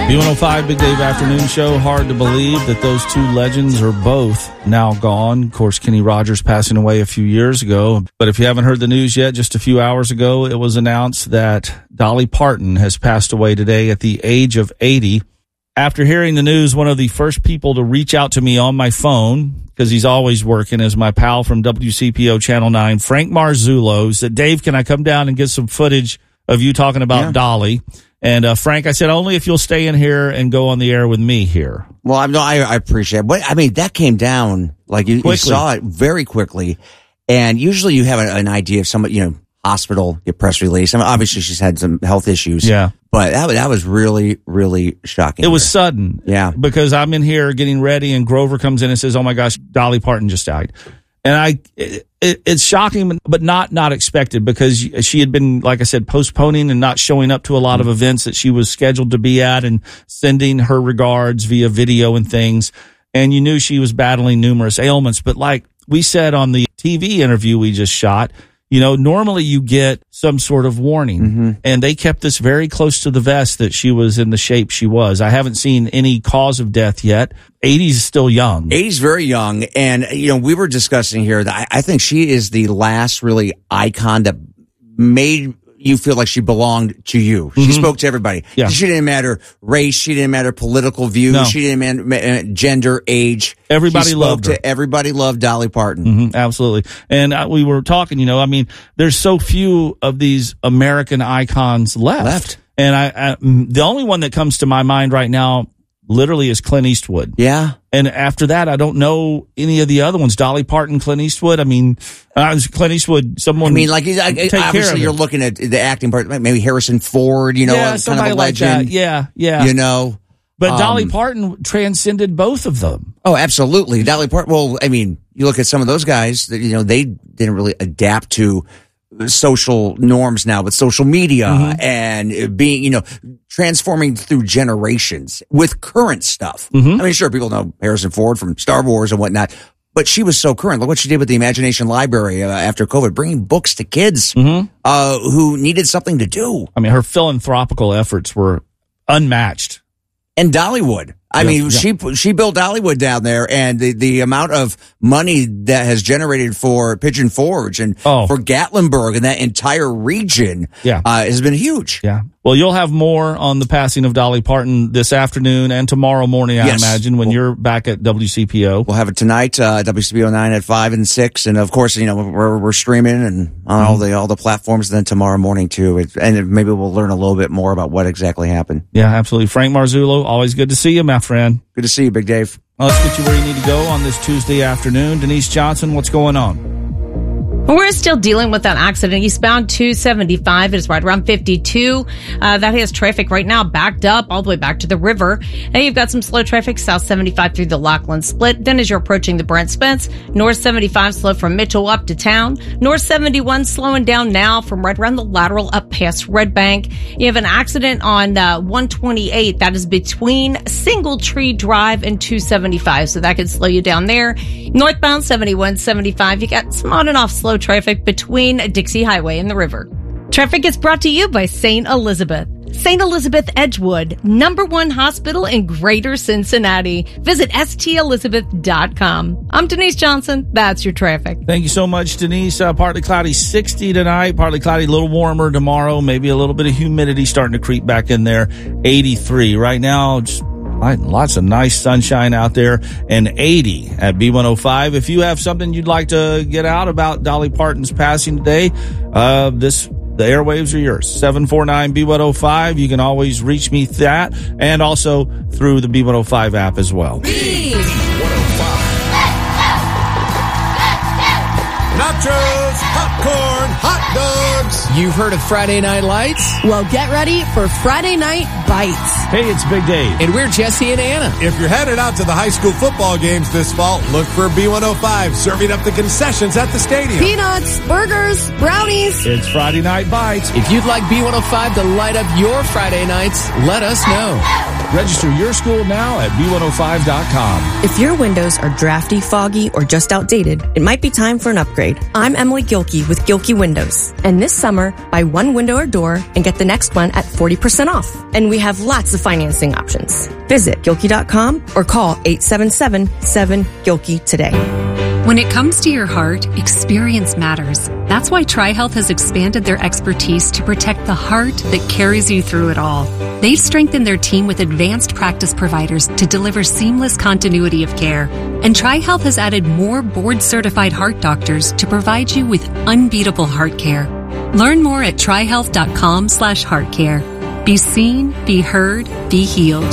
B105 Big Dave Afternoon Show. Hard to believe that those two legends are both now gone. Of course, Kenny Rogers passing away a few years ago. But if you haven't heard the news yet, just a few hours ago, it was announced that Dolly Parton has passed away today at the age of 80. After hearing the news, one of the first people to reach out to me on my phone, because he's always working, is my pal from WCPO Channel 9, Frank Marzullo, said, Dave, can I come down and get some footage of you talking about Dolly? And Frank, I said, only if you'll stay in here and go on the air with me here. Well, I appreciate it. But, I mean, that came down, like you saw it very quickly. And usually you have an idea of somebody, hospital, get press release. I mean, obviously she's had some health issues. Yeah. But that was really, really shocking. It was sudden. Yeah. Because I'm in here getting ready and Grover comes in and says, oh my gosh, Dolly Parton just died. And it's shocking, but not expected, because she had been, like I said, postponing and not showing up to a lot of events that she was scheduled to be at and sending her regards via video and things. And you knew she was battling numerous ailments. But like we said on the TV interview we just shot, normally you get some sort of warning, and they kept this very close to the vest that she was in the shape she was. I haven't seen any cause of death yet. 80 is still young. 80 is very young. And, we were discussing here that I think she is the last really icon that made you feel like she belonged to you. She spoke to everybody. Yeah. She didn't matter race. She didn't matter political view. No. She didn't matter gender, age. Everybody loved her. Everybody loved Dolly Parton. Absolutely. And we were talking, there's so few of these American icons left. And I the only one that comes to my mind right now literally is Clint Eastwood. Yeah. And after that, I don't know any of the other ones. Dolly Parton, Clint Eastwood. I mean, Clint Eastwood, someone. Obviously you're looking at the acting part, maybe Harrison Ford, kind of a legend. Like yeah. But Dolly Parton transcended both of them. Oh, absolutely. Dolly Parton. Well, I mean, you look at some of those guys that, they didn't really adapt to social norms now with social media and being, transforming through generations with current stuff. I mean, sure, people know Harrison Ford from Star Wars and whatnot, but she was so current. Look what she did with the Imagination Library after COVID, bringing books to kids who needed something to do. I mean, her philanthropical efforts were unmatched. And Dollywood. She built Dollywood down there, and the amount of money that has generated for Pigeon Forge and for Gatlinburg and that entire region has been huge. Yeah. Well, you'll have more on the passing of Dolly Parton this afternoon and tomorrow morning, I imagine, when you're back at WCPO. We'll have it tonight, WCPO 9 at 5 and 6. And, of course, we're streaming and on all the platforms, and then tomorrow morning, too. And maybe we'll learn a little bit more about what exactly happened. Yeah, absolutely. Frank Marzullo, always good to see you, my friend. Good to see you, Big Dave. Well, let's get you where you need to go on this Tuesday afternoon. Denise Johnson, what's going on? We're still dealing with that accident eastbound 275. It is right around 52. That has traffic right now backed up all the way back to the river. And you've got some slow traffic south 75 through the Lockland Split. Then as you're approaching the Brent Spence, north 75 slow from Mitchell up to town. North 71 slowing down now from right around the lateral up past Red Bank. You have an accident on 128. That is between Single Tree Drive and 275. So that could slow you down there. Northbound 71, 75. You got some on and off slow traffic between Dixie Highway and the river. Traffic is brought to you by St. Elizabeth. St. Elizabeth Edgewood, #1 hospital in Greater Cincinnati. Visit stelizabeth.com. I'm Denise Johnson. That's your traffic. Thank you so much, Denise. Partly cloudy, 60 tonight. Partly cloudy, a little warmer tomorrow. Maybe a little bit of humidity starting to creep back in there. 83 right now. Just lots of nice sunshine out there, and 80 at B105. If you have something you'd like to get out about Dolly Parton's passing today, the airwaves are yours. 749 B105. You can always reach me that, and also through the B105 app as well. B105. Nachos, popcorn, hot dogs. You've heard of Friday Night Lights? Well, get ready for Friday Night Bites. Hey, it's Big Dave. And we're Jesse and Anna. If you're headed out to the high school football games this fall, look for B105 serving up the concessions at the stadium. Peanuts, burgers, brownies. It's Friday Night Bites. If you'd like B105 to light up your Friday nights, let us know. Register your school now at B105.com. If your windows are drafty, foggy, or just outdated, it might be time for an upgrade. I'm Emily Gilkey with Gilkey Windows. And this summer, buy one window or door and get the next one at 40% off. And we have lots of financing options. Visit Gilkey.com or call 877-7-GILKEY today. When it comes to your heart, experience matters. That's why TriHealth has expanded their expertise to protect the heart that carries you through it all. They've strengthened their team with advanced practice providers to deliver seamless continuity of care. And TriHealth has added more board-certified heart doctors to provide you with unbeatable heart care. Learn more at trihealth.com/heartcare. Be seen, be heard, be healed.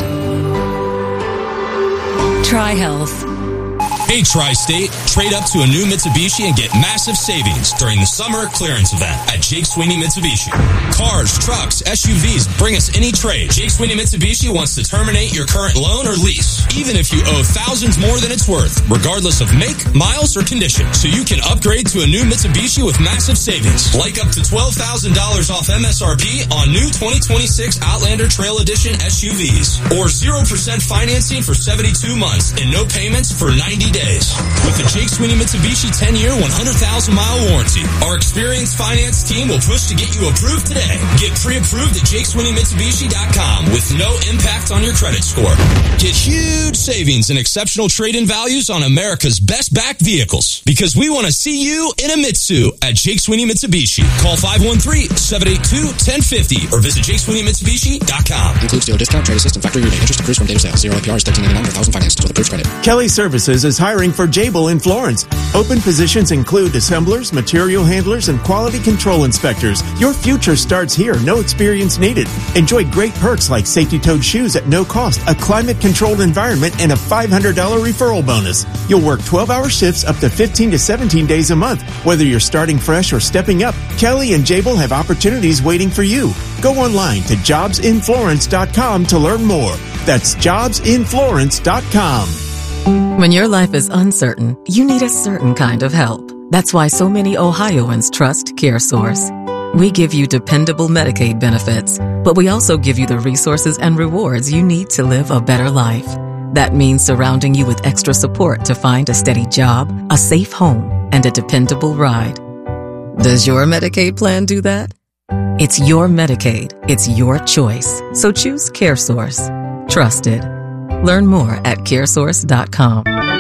TriHealth. Hey, Tri-State, trade up to a new Mitsubishi and get massive savings during the summer clearance event at Jake Sweeney Mitsubishi. Cars, trucks, SUVs, bring us any trade. Jake Sweeney Mitsubishi wants to terminate your current loan or lease, even if you owe thousands more than it's worth, regardless of make, miles, or condition. So you can upgrade to a new Mitsubishi with massive savings, like up to $12,000 off MSRP on new 2026 Outlander Trail Edition SUVs, or 0% financing for 72 months and no payments for 90 days. With the Jake Sweeney Mitsubishi 10-year, 100,000-mile warranty, our experienced finance team will push to get you approved today. Get pre-approved at JakeSweeneyMitsubishi.com with no impact on your credit score. Get huge savings and exceptional trade-in values on America's best-backed vehicles, because we want to see you in a Mitsu at Jake Sweeney Mitsubishi. Call 513-782-1050 or visit JakeSweeneyMitsubishi.com. Includes dealer discount, trade assist, and factory rebate. Interest accrues from date of sale. 0 APR is 13.99 per thousand financed with approved credit. Kelly Services is hiring for Jabil in Florence. Open positions include assemblers, material handlers, and quality control inspectors. Your future starts here. No experience needed. Enjoy great perks like safety-toed shoes at no cost, a climate-controlled environment, and a $500 referral bonus. You'll work 12-hour shifts up to 15 to 17 days a month. Whether you're starting fresh or stepping up, Kelly and Jabil have opportunities waiting for you. Go online to jobsinflorence.com to learn more. That's jobsinflorence.com. When your life is uncertain, you need a certain kind of help. That's why so many Ohioans trust CareSource. We give you dependable Medicaid benefits, but we also give you the resources and rewards you need to live a better life. That means surrounding you with extra support to find a steady job, a safe home, and a dependable ride. Does your Medicaid plan do that? It's your Medicaid. It's your choice. So choose CareSource. Trusted. Learn more at caresource.com.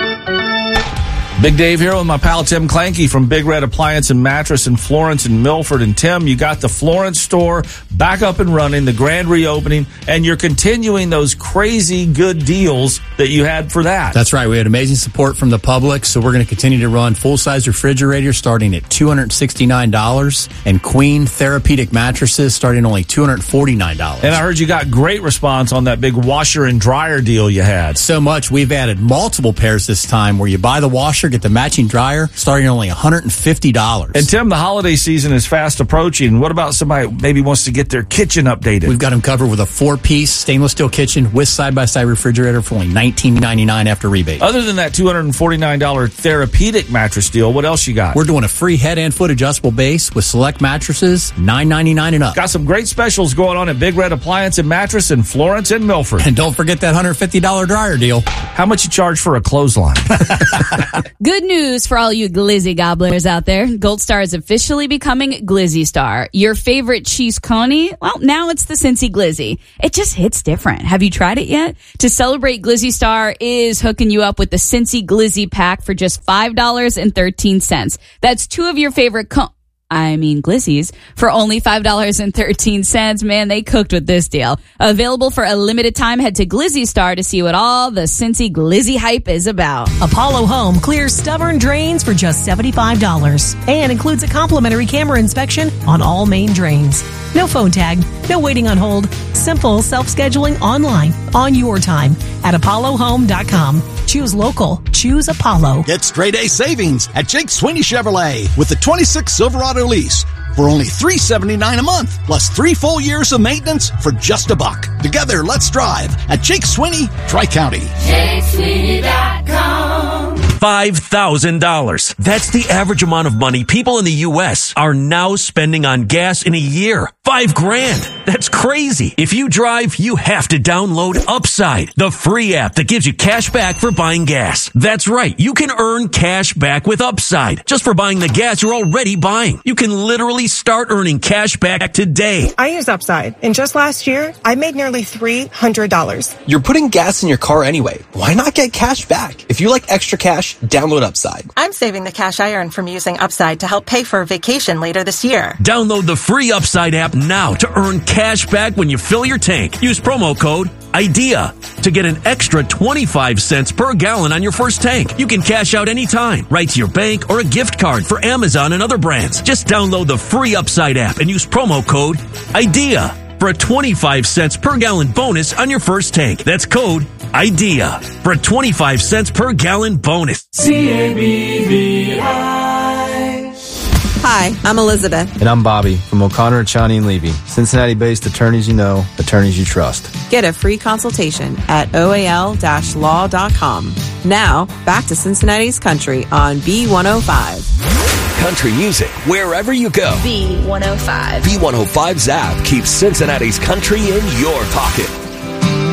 Big Dave here with my pal Tim Clanky from Big Red Appliance and Mattress in Florence and Milford. And Tim, you got the Florence store back up and running, the grand reopening, and you're continuing those crazy good deals that you had for that. That's right. We had amazing support from the public, so we're going to continue to run full-size refrigerators starting at $269 and queen therapeutic mattresses starting only $249. And I heard you got great response on that big washer and dryer deal you had. So much. We've added multiple pairs this time where you buy the washer, get the matching dryer, starting only $150. And Tim, the holiday season is fast approaching. What about somebody who maybe wants to get their kitchen updated? We've got them covered with a 4-piece stainless steel kitchen with side-by-side refrigerator for only $19.99 after rebate. Other than that $249 therapeutic mattress deal, what else you got? We're doing a free head and foot adjustable base with select mattresses, $9.99 and up. Got some great specials going on at Big Red Appliance and Mattress in Florence and Milford. And don't forget that $150 dryer deal. How much you charge for a clothesline? Good news for all you glizzy gobblers out there. Gold Star is officially becoming Glizzy Star. Your favorite cheese coney? Well, now it's the Cincy Glizzy. It just hits different. Have you tried it yet? To celebrate, Glizzy Star is hooking you up with the Cincy Glizzy pack for just $5.13. That's 2 of your favorite glizzies for only $5.13. Man, they cooked with this deal. Available for a limited time. Head to Glizzy Star to see what all the Cincy Glizzy hype is about. Apollo Home clears stubborn drains for just $75 and includes a complimentary camera inspection on all main drains. No phone tag, no waiting on hold. Simple self-scheduling online on your time at ApolloHome.com. Choose local. Choose Apollo. Get straight-A savings at Jake Sweeney Chevrolet with the 26 Silverado lease for only $379 a month, plus 3 full years of maintenance for just $1. Together, let's drive at Jake Sweeney, Tri-County. JakeSweeney.com. $5,000. That's the average amount of money people in the U.S. are now spending on gas in a year. $5,000. That's crazy. If you drive, you have to download Upside, the free app that gives you cash back for buying gas. That's right. You can earn cash back with Upside just for buying the gas you're already buying. You can literally start earning cash back today. I use Upside, and just last year, I made nearly $300. You're putting gas in your car anyway. Why not get cash back? If you like extra cash, download Upside. I'm saving the cash I earn from using Upside to help pay for a vacation later this year. Download the free Upside app now to earn cash back when you fill your tank. Use promo code IDEA to get an extra 25 cents per gallon on your first tank. You can cash out anytime, right to your bank or a gift card for Amazon and other brands. Just download the free Upside app and use promo code IDEA for a 25 cents per gallon bonus on your first tank. That's code IDEA for a 25 cents per gallon bonus. CABVI. Hi, I'm Elizabeth. And I'm Bobby from O'Connor, Chani & Levy. Cincinnati-based attorneys you know, attorneys you trust. Get a free consultation at oal-law.com. Now, back to Cincinnati's Country on B105. Country music wherever you go. B105. B105's app keeps Cincinnati's country in your pocket.